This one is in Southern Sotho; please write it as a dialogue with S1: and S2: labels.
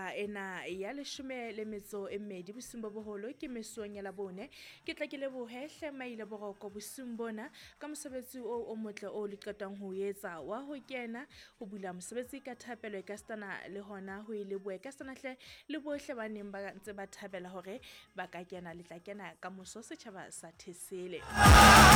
S1: hora ena ya 12 bosung bo boholo ke mesong ya Labone ke tla ke lebohe hle maile boroko bosung bona ka mosebetsi o motle o le qetang ho etsa wa ho kena ho bula mosebetsi ka thapelo ka stana le hona ho ile bue ka stana hle le bohle ba neng ba ntse ba thabela hore ba ka kena le tla kena ka moso setjhaba sa Thesele.